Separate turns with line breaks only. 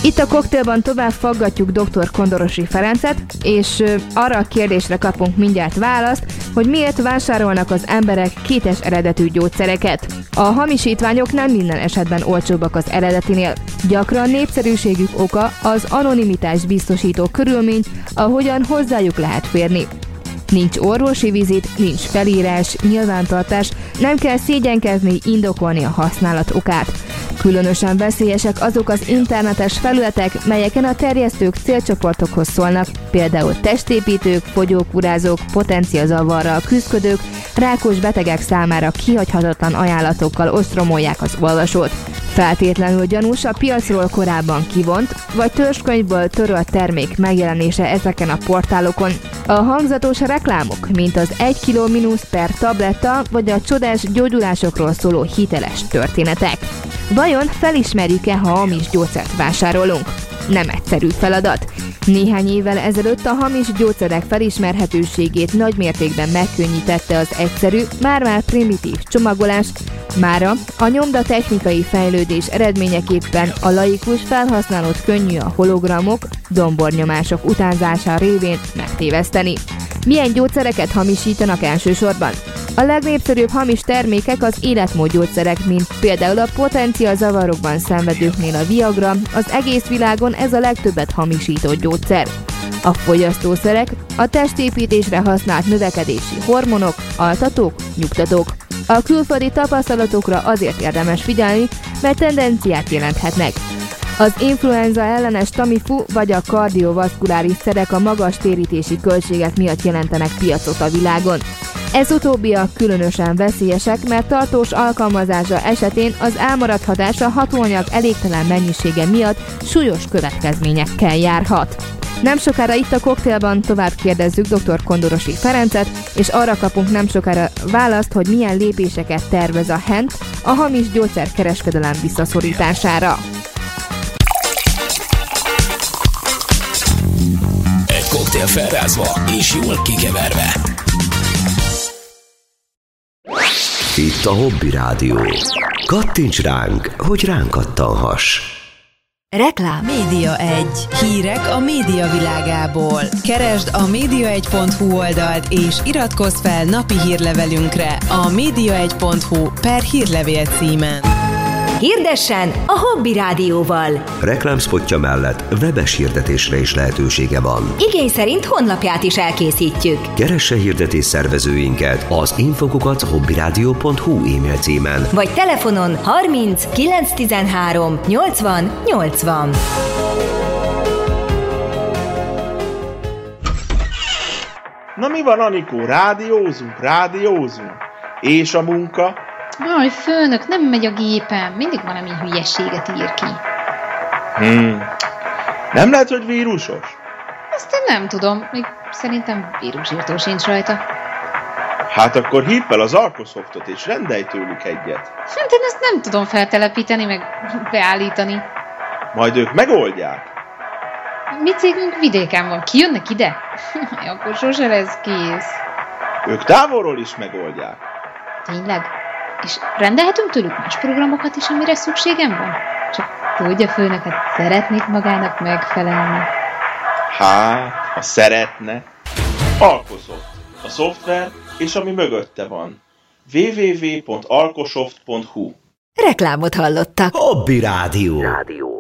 Itt a koktélban tovább faggatjuk dr. Kondorossy Ferencet, és arra a kérdésre kapunk mindjárt választ, hogy miért vásárolnak az emberek kétes eredetű gyógyszereket. A hamisítványok nem minden esetben olcsóbbak az eredetinél. Gyakran népszerűségük oka az anonimitást biztosító körülmény, ahogyan hozzájuk lehet férni. Nincs orvosi vizit, nincs felírás, nyilvántartás, nem kell szégyenkezni, indokolni a használat okát. Különösen veszélyesek azok az internetes felületek, melyeken a terjesztők célcsoportokhoz szólnak, például testépítők, fogyókúrázók, potenciazavarral küzdködők, rákos betegek számára kihagyhatatlan ajánlatokkal ostromolják az olvasót. Feltétlenül gyanús a piacról korábban kivont, vagy törzskönyvből törölt termék megjelenése ezeken a portálokon. A hangzatos reklámok, mint az 1 kg mínusz per tabletta, vagy a csodás gyógyulásokról szóló hiteles történetek. Vajon felismerjük-e, ha hamis gyógyszert vásárolunk? Nem egyszerű feladat. Néhány évvel ezelőtt a hamis gyógyszerek felismerhetőségét nagymértékben megkönnyítette az egyszerű, már-már primitív csomagolás, mára a nyomdatechnikai fejlődés eredményeképpen a laikus felhasználót könnyű a hologramok, dombornyomások utánzása révén megtéveszteni. Milyen gyógyszereket hamisítanak elsősorban? A legnépszerűbb hamis termékek az életmódgyógyszerek, mint például a potenciazavarokban szenvedőknél a Viagra, az egész világon ez a legtöbbet hamisított gyógyszer. A fogyasztószerek, a testépítésre használt növekedési hormonok, altatók, nyugtatók. A külföldi tapasztalatokra azért érdemes figyelni, mert tendenciát jelenthetnek. Az influenza ellenes Tamiflu vagy a kardiovaszkuláris szerek a magas térítési költségek miatt jelentenek piacot a világon. Ez utóbbiak különösen veszélyesek, mert tartós alkalmazása esetén az elmaradhatás a hatóanyag elégtelen mennyisége miatt súlyos következményekkel járhat. Nem sokára itt a koktélban tovább kérdezzük dr. Kondorossy Ferencet, és arra kapunk nem sokára választ, hogy milyen lépéseket tervez a HENT a hamis gyógyszerkereskedelem visszaszorítására.
Egy koktél felrázva és jól kikeverve.
Itt a Hobby Rádió. Kattints ránk, hogy ránk kattanhass.
Reklám. Média 1. Hírek a média világából. Keresd a média1.hu oldalt és iratkozz fel napi hírlevelünkre a média1.hu/hírlevél címen.
Hirdessen a Hobby Rádióval.
Reklámszpotja mellett webes hirdetésre is lehetősége van.
Igény szerint honlapját is elkészítjük.
Keresse hirdetés szervezőinket az info@hobbyradio.hu e-mail címen.
Vagy telefonon 30 913 80 80.
Na mi van, Anikó? Rádiózunk. És a munka?
Aj, főnök, nem megy a gépem. Mindig valami hülyeséget ír ki.
Nem lehet, hogy vírusos?
Azt én nem tudom. Még szerintem vírusírtó sincs rajta.
Hát akkor hívd fel az Alkosoftot és rendelj tőlük egyet.
Hát én ezt nem tudom feltelepíteni, meg beállítani.
Majd ők megoldják.
Mi cégünk vidéken van. Kijönnek ide? Akkor sose lesz kész.
Ők távolról is megoldják.
Tényleg? És rendelhetünk tőlük más programokat is, amire szükségem van? Csak tudja, főnöket szeretnék magának megfelelni.
Hát, ha szeretne. Alkosoft. A szoftver és ami mögötte van. www.alkosoft.hu.
Reklámot hallottak.
Hobby Rádió.